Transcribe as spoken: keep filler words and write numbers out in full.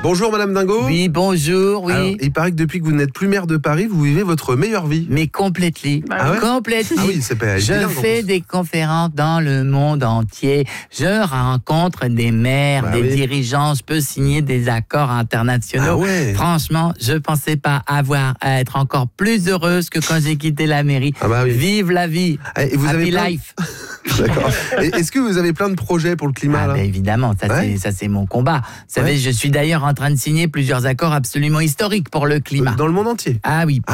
Bonjour Madame Dingo. Oui, bonjour, oui. Alors, il paraît que depuis que vous n'êtes plus maire de Paris, vous vivez votre meilleure vie. Mais complètement. Ah ouais Complètement. Ah oui, c'est pas Je évident, fais donc. des conférences dans le monde entier. Je rencontre des maires, Bah des oui. dirigeants. Je peux signer des accords internationaux. Ah ouais. Franchement, je pensais pas avoir à être encore plus heureuse que quand j'ai quitté la mairie. Ah bah oui. Vive la vie. Ah, et vous Happy avez plein... life. D'accord. Et est-ce que vous avez plein de projets pour le climat Ah là ben évidemment, ça Ouais. c'est ça c'est mon combat. Vous savez, Ouais. je suis d'ailleurs en train de signer plusieurs accords absolument historiques pour le climat. Dans le monde entier? Ah oui.